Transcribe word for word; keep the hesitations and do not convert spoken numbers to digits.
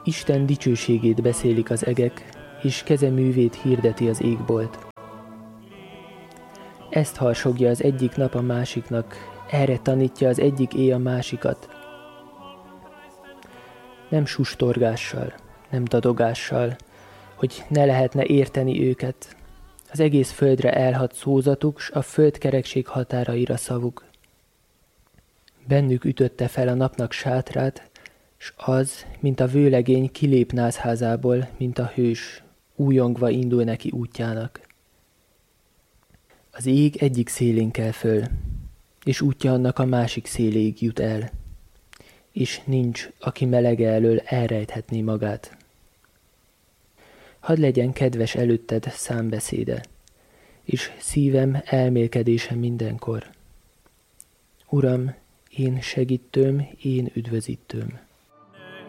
Isten dicsőségét beszélik az egek, és keze művét hirdeti az égbolt. Ezt harsogja az egyik nap a másiknak, erre tanítja az egyik éj a másikat. Nem sustorgással, nem dadogással, hogy ne lehetne érteni őket. Az egész földre elhadt szózatuk, s a földkerekség határaira szavuk. Bennük ütötte fel a napnak sátrát, s az, mint a vőlegény kilép názházából, mint a hős, újongva indul neki útjának. Az ég egyik szélén kel föl, és útja annak a másik széléig jut el, és nincs, aki melege elől elrejthetné magát. Hadd legyen kedves előtted számbeszéde, és szívem elmélkedése mindenkor. Uram, én segítőm, én üdvözítőm.